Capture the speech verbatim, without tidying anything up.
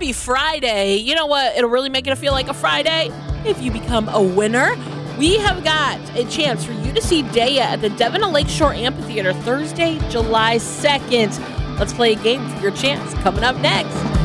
Happy Friday. You know what? It'll really make it feel like a Friday if you become a winner. We have got a chance for you to see Daya at the Devon Lakeshore Amphitheater Thursday, July second. Let's play a game for your chance coming up next.